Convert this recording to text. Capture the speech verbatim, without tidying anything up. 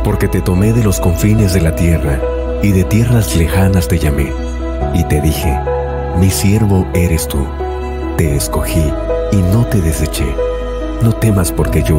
porque te tomé de los confines de la tierra, y de tierras lejanas te llamé, y te dije, mi siervo eres tú. Te escogí y no te deseché. No temas porque yo